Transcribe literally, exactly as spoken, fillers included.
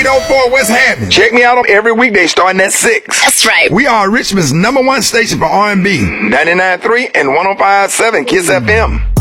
eight oh four, what's happening? Check me out on every weekday starting at six. That's right. We are Richmond's number one station for R and B. ninety-nine point three and one oh five point seven Kiss F M.